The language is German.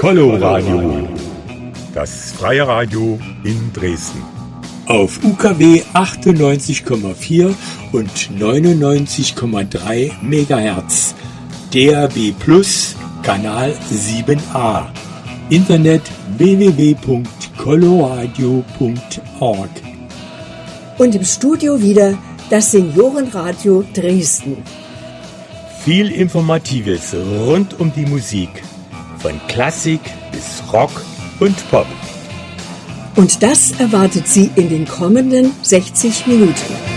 Coloradio, das freie Radio in Dresden. Auf UKW 98,4 und 99,3 MHz. DAB Plus, Kanal 7a. Internet www.coloradio.org. Und im Studio wieder das Seniorenradio Dresden. Viel Informatives rund um die Musik. Von Klassik bis Rock und Pop. Und das erwartet Sie in den kommenden 60 Minuten.